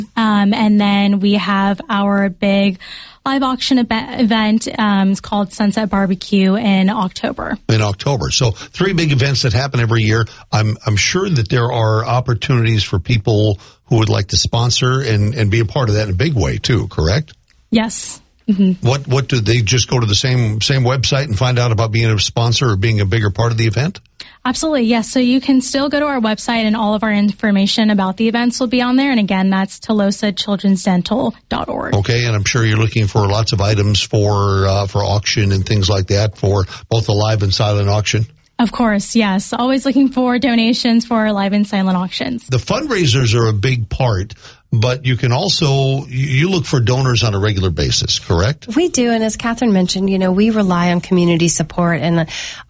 And then we have our big live auction event. It's called Sunset Barbecue in October. So 3 big events that happen every year. I'm sure that there are opportunities for people who would like to sponsor and be a part of that in a big way too, correct? Yes. Mm-hmm. What do they just go to the same website and find out about being a sponsor or being a bigger part of the event? Absolutely, yes. So you can still go to our website and all of our information about the events will be on there. And again, that's TolosaChildren'sDental.org. Okay, and I'm sure you're looking for lots of items for auction and things like that for both the live and silent auction. Of course, yes. Always looking for donations for live and silent auctions. The fundraisers are a big part, but you can also, you look for donors on a regular basis, correct? We do, and as Catherine mentioned, we rely on community support, and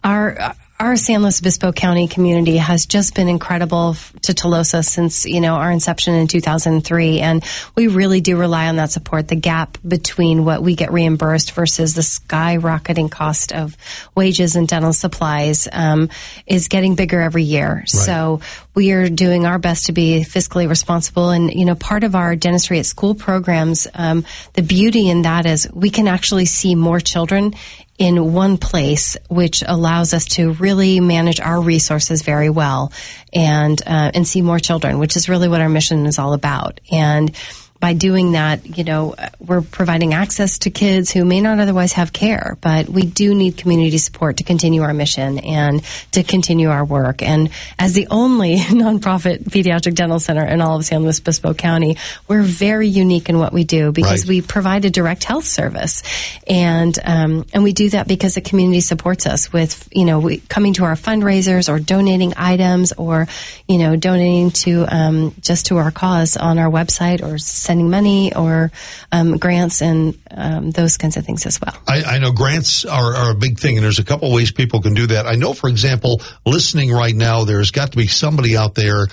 our San Luis Obispo County community has just been incredible to Tolosa since, our inception in 2003. And we really do rely on that support. The gap between what we get reimbursed versus the skyrocketing cost of wages and dental supplies is getting bigger every year. Right. So we are doing our best to be fiscally responsible. And, part of our dentistry at school programs, the beauty in that is we can actually see more children in one place, which allows us to really manage our resources very well and see more children, which is really what our mission is all about. And by doing that, we're providing access to kids who may not otherwise have care, but we do need community support to continue our mission and to continue our work. And as the only nonprofit pediatric dental center in all of San Luis Obispo County, we're very unique in what we do because we provide a direct health service. And we do that because the community supports us with, coming to our fundraisers or donating items or, donating to, just to our cause on our website or sending money or grants and those kinds of things as well. I know grants are a big thing, and there's a couple ways people can do that. I know, for example, listening right now, there's got to be somebody out there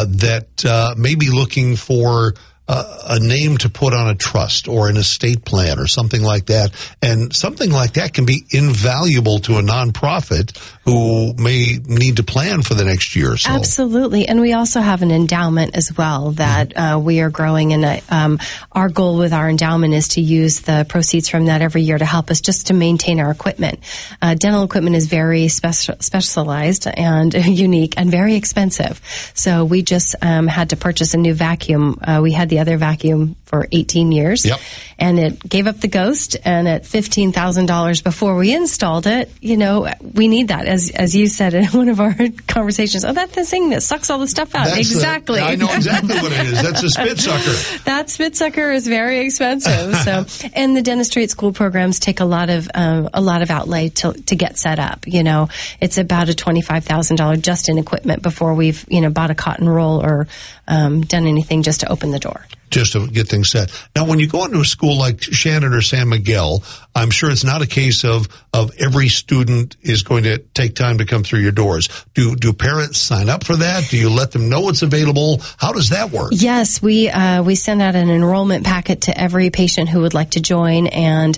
that may be looking for a name to put on a trust or an estate plan or something like that. And something like that can be invaluable to a nonprofit who may need to plan for the next year or so. Absolutely. And we also have an endowment as well that we are growing. And our goal with our endowment is to use the proceeds from that every year to help us just to maintain our equipment. Dental equipment is very specialized and unique and very expensive. So we just had to purchase a new vacuum. We had the other vacuum for 18 years. Yep. And it gave up the ghost. And at $15,000 before we installed it, we need that. As you said in one of our conversations, that's the thing that sucks all the stuff out. Exactly. I know exactly what it is. That's a spit sucker. That spit sucker is very expensive. So, and the dentistry at school programs take a lot of outlay to get set up. It's about a $25,000 just in equipment before we've, bought a cotton roll or done anything just to open the door. Just to get things set. Now, when you go into a school like Shandon or San Miguel, I'm sure it's not a case of every student is going to take time to come through your doors. Do parents sign up for that? Do you let them know it's available? How does that work? Yes, we send out an enrollment packet to every patient who would like to join, and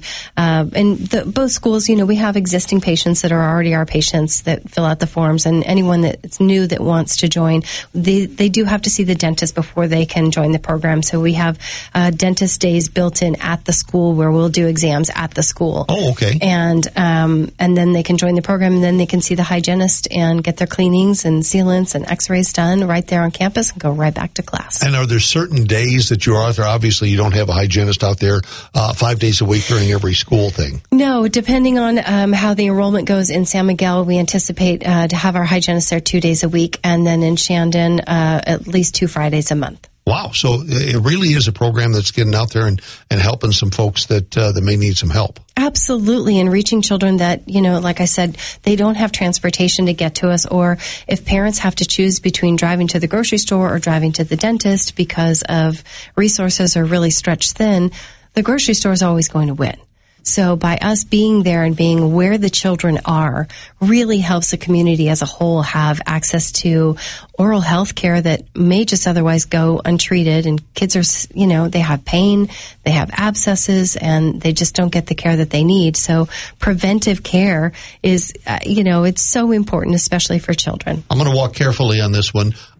both schools, we have existing patients that are already our patients that fill out the forms, and anyone that's new that wants to join, they do have to see the dentist before they can join the program. So we have dentist days built in at the school where we'll do exams at the school. Oh, okay. And then they can join the program, and then they can see the hygienist and get their cleanings and sealants and x-rays done right there on campus and go right back to class. And are there certain days that you are out there? Obviously, you don't have a hygienist out there 5 days a week during every school thing. No, depending on how the enrollment goes in San Miguel, we anticipate to have our hygienist there 2 days a week, and then in Shandon, at least 2 Fridays a month. Wow. So it really is a program that's getting out there and helping some folks that may need some help. Absolutely. And reaching children that, like I said, they don't have transportation to get to us, or if parents have to choose between driving to the grocery store or driving to the dentist because of resources are really stretched thin, the grocery store is always going to win. So by us being there and being where the children are really helps the community as a whole have access to oral health care that may just otherwise go untreated. And kids are, they have pain, they have abscesses, and they just don't get the care that they need. So preventive care is, it's so important, especially for children. I'm going to walk carefully on this one.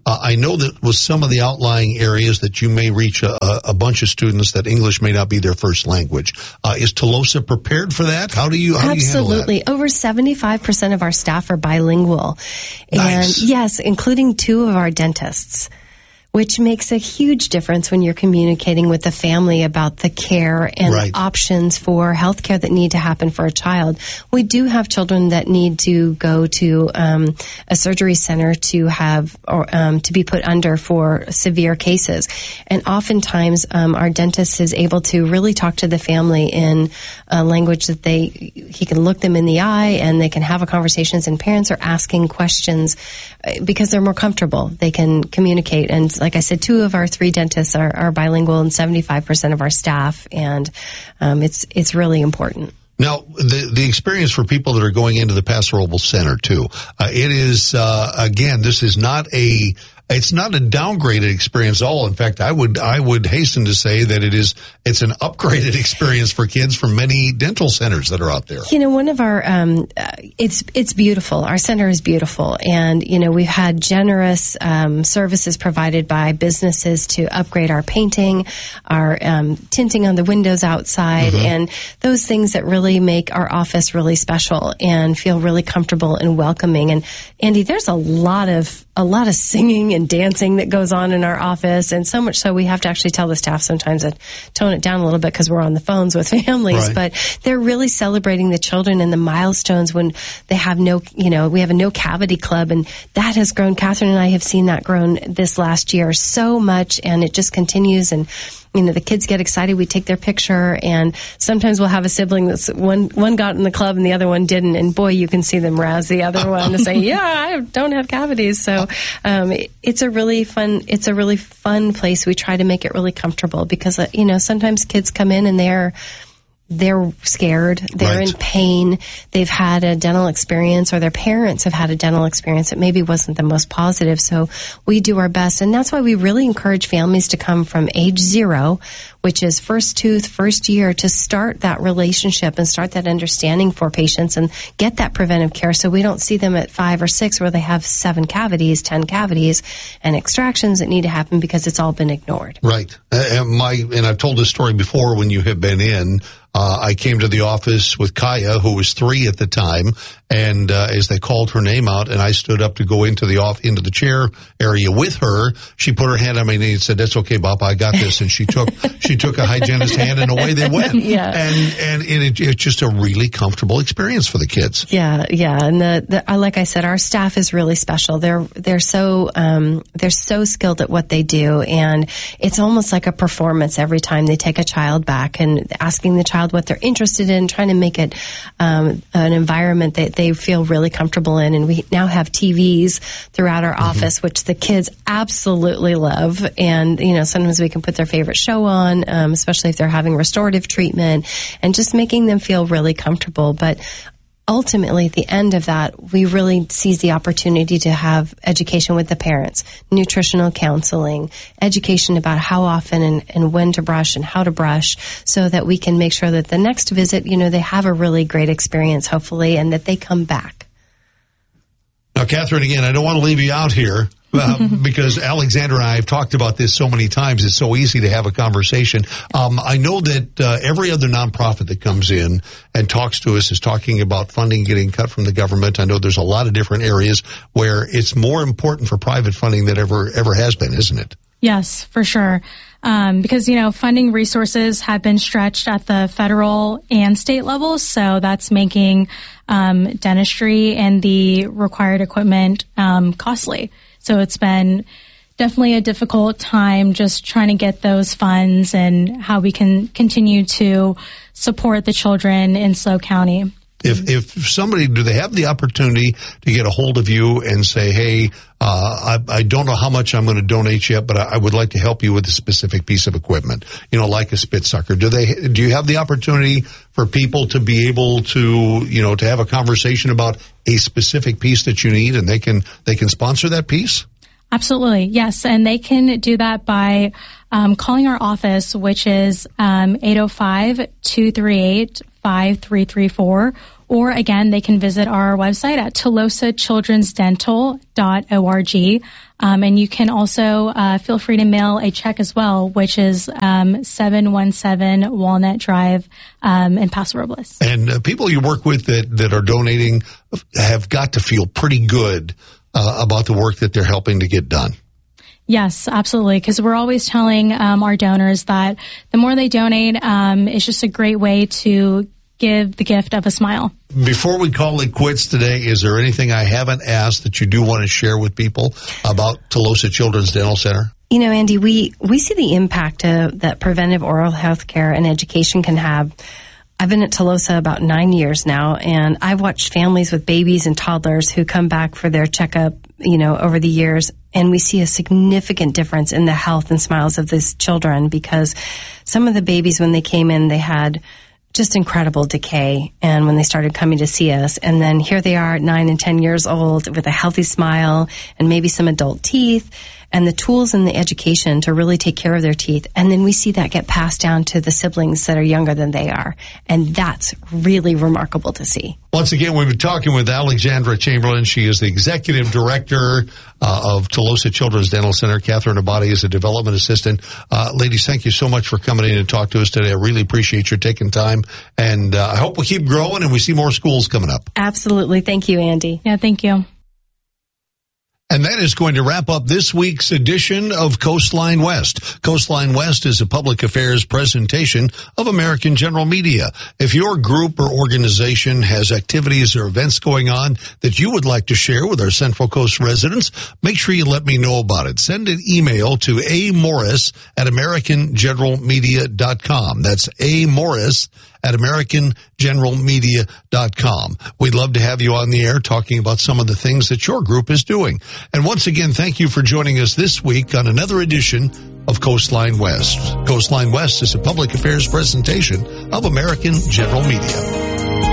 I know that with some of the outlying areas that you may reach a bunch of students that English may not be their first language. Is Tulosa prepared for that? How do you handle that? Absolutely. Over 75% of our staff are bilingual. Nice. And yes, including 2 of our dentists, which makes a huge difference when you're communicating with the family about the care and Right. options for health care that need to happen for a child. We do have children that need to go to a surgery center to have or to be put under for severe cases. And oftentimes our dentist is able to really talk to the family in a language that he can look them in the eye and they can have a conversations, and parents are asking questions because they're more comfortable. They can communicate. And like I said, 2 of our 3 dentists are bilingual and 75% of our staff, and it's really important. Now, the experience for people that are going into the Paso Robles Center too, it is again, this is not it's not a downgraded experience at all. In fact, I would hasten to say that it's an upgraded experience for kids from many dental centers that are out there. You know, one of our it's beautiful. Our center is beautiful, and you know, we've had generous services provided by businesses to upgrade our painting, our tinting on the windows outside, and those things that really make our office really special and feel really comfortable and welcoming. And Andy, there's a lot of singing and dancing that goes on in our office, and so much so we have to actually tell the staff sometimes to tone it down a little bit because we're on the phones with families. Right. But they're really celebrating the children and the milestones when they have we have a no cavity club, and that has grown. Catherine and I have seen that grown this last year so much, and it just continues. And you know, the kids get excited. We take their picture, and sometimes we'll have a sibling that's one got in the club and the other one didn't, and boy, you can see them razz the other one and say, "Yeah, I don't have cavities." So it's a really fun place. We try to make it really comfortable because you know, sometimes kids come in and they're scared, they're Right. in pain, they've had a dental experience, or their parents have had a dental experience that maybe wasn't the most positive. So we do our best, and that's why we really encourage families to come from age 0, which is first tooth, first year, to start that relationship and start that understanding for patients and get that preventive care, so we don't see them at 5 or 6 where they have 7 cavities, 10 cavities, and extractions that need to happen because it's all been ignored. Right. And I've told this story before when you have been in. I came to the office with Kaya, who was 3 at the time, and as they called her name out, and I stood up to go into the chair area with her, she put her hand on my knee and said, "That's okay, Papa, I got this." And she took a hygienist's hand, and away they went. Yeah. And it's just a really comfortable experience for the kids. Yeah. And like I said, our staff is really special. They're so skilled at what they do, and it's almost like a performance every time they take a child back and asking the child what they're interested in, trying to make it an environment that they feel really comfortable in. And we now have TVs throughout our office, which the kids absolutely love. And you know, sometimes we can put their favorite show on, especially if they're having restorative treatment, and just making them feel really comfortable. But ultimately, at the end of that, we really seize the opportunity to have education with the parents, nutritional counseling, education about how often and when to brush and how to brush, so that we can make sure that the next visit, you know, they have a really great experience, hopefully, and that they come back. Now, Catherine, again, I don't want to leave you out here. Because Alexander and I have talked about this so many times, it's so easy to have a conversation. I know that every other nonprofit that comes in and talks to us is talking about funding getting cut from the government. I know there's a lot of different areas where it's more important for private funding than ever has been, isn't it? Yes, for sure. Because, you know, funding resources have been stretched at the federal and state levels, so that's making dentistry and the required equipment costly. So it's been definitely a difficult time just trying to get those funds and how we can continue to support the children in SLO County. If somebody, do they have the opportunity to get a hold of you and say, hey, I don't know how much I'm going to donate yet, but I would like to help you with a specific piece of equipment, you know, like a spit sucker. Do you have the opportunity for people to be able to, you know, to have a conversation about a specific piece that you need, and they can sponsor that piece? Absolutely, yes, and they can do that by calling our office, which is 805-238-5334, Or again, they can visit our website at TolosaChildren'sDental.org. And you can also feel free to mail a check as well, which is 717 Walnut Drive in Paso Robles. And people you work with that are donating have got to feel pretty good about the work that they're helping to get done. Yes, absolutely. Because we're always telling our donors that the more they donate, it's just a great way to give the gift of a smile. Before we call it quits today, is there anything I haven't asked that you do want to share with people about Tolosa Children's Dental Center? You know, Andy, we see the impact that preventive oral health care and education can have. I've been at Tolosa about 9 years now, and I've watched families with babies and toddlers who come back for their checkup, over the years, and we see a significant difference in the health and smiles of these children, because some of the babies, when they came in, they had just incredible decay, and when they started coming to see us, and then here they are at 9 and 10 years old with a healthy smile and maybe some adult teeth and the tools and the education to really take care of their teeth. And then we see that get passed down to the siblings that are younger than they are. And that's really remarkable to see. Once again, we've been talking with Alexandra Chamberlain. She is the executive director of Tolosa Children's Dental Center. Catherine Abadi is a development assistant. Ladies, thank you so much for coming in and talk to us today. I really appreciate your taking time. And I hope we keep growing and we see more schools coming up. Absolutely. Thank you, Andy. Yeah, thank you. And that is going to wrap up this week's edition of Coastline West. Coastline West is a public affairs presentation of American General Media. If your group or organization has activities or events going on that you would like to share with our Central Coast residents, make sure you let me know about it. Send an email to amorris@AmericanGeneralMedia.com. That's amorris@AmericanGeneralMedia.com. We'd love to have you on the air talking about some of the things that your group is doing. And once again, thank you for joining us this week on another edition of Coastline West. Coastline West is a public affairs presentation of American General Media.